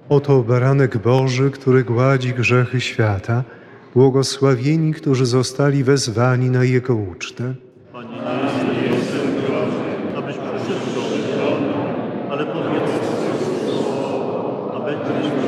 Oto baranek Boży, który gładzi grzechy świata. Błogosławieni, którzy zostali wezwani na Jego ucztę. Panie, nie jestem godny, abyś przyszedł do mnie, ale powiedz, a będziesz